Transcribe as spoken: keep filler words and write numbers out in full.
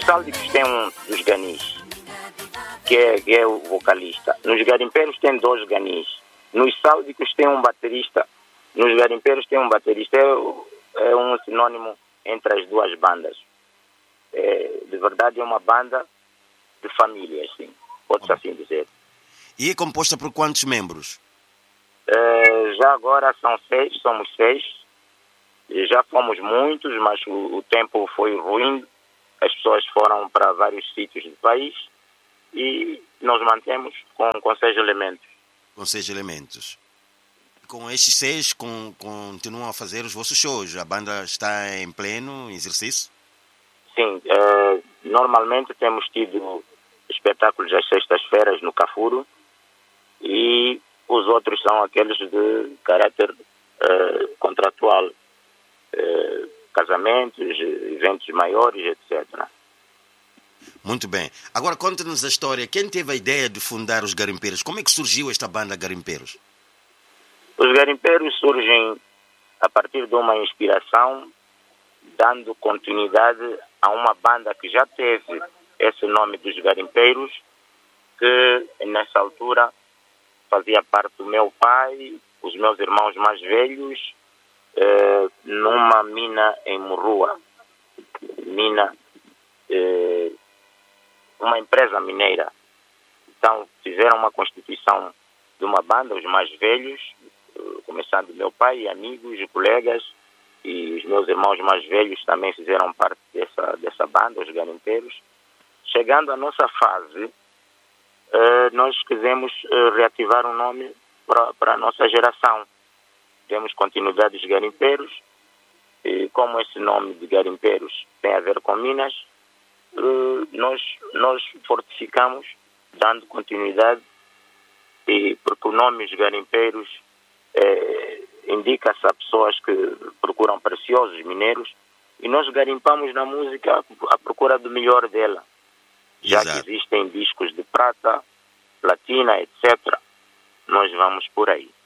Sáldicos tem um dos ganis, que é, que é o vocalista. Nos garimpeiros tem dois ganis. Nos sáldicos tem um baterista. Nos garimpeiros tem um baterista. É, é um sinônimo entre as duas bandas. É, de verdade é uma banda de família, assim, pode-se assim dizer. E é composta por quantos membros? É, já agora são seis, somos seis. Já fomos muitos, mas o, o tempo foi ruim. As pessoas foram para vários sítios do país e nós mantemos com, com seis elementos. Com seis elementos. Com estes seis, com, continuam a fazer os vossos shows? A banda está em pleno exercício? Sim, eh, normalmente temos tido espetáculos às sextas-feiras no Cafuro e os outros são aqueles de caráter eh, contratual, eh, casamentos, eventos maiores, etcétera. Muito bem. Agora conta-nos a história. Quem teve a ideia de fundar os Garimpeiros? Como é que surgiu esta banda Garimpeiros? Os Garimpeiros surgem a partir de uma inspiração, dando continuidade a uma banda que já teve esse nome dos Garimpeiros, que nessa altura fazia parte do meu pai, os meus irmãos mais velhos, eh, numa mina em Murrua. Mina, eh, uma empresa mineira. Então fizeram uma constituição de uma banda, os mais velhos, eh, começando do meu pai, amigos e colegas, e os meus irmãos mais velhos também fizeram parte dessa, dessa banda, os Garimpeiros. Chegando à nossa fase, eh, nós quisemos eh, reativar um nome para a nossa geração. Demos continuidade dos Garimpeiros, e como esse nome de Garimpeiros tem a ver com Minas, eh, nós, nós fortificamos, dando continuidade, e porque o nome dos Garimpeiros eh, indica-se a pessoas que procuram preciosos mineiros, e nós garimpamos na música à procura do melhor dela. Já Exato. que existem discos de prata, platina, etcétera. Nós vamos por aí.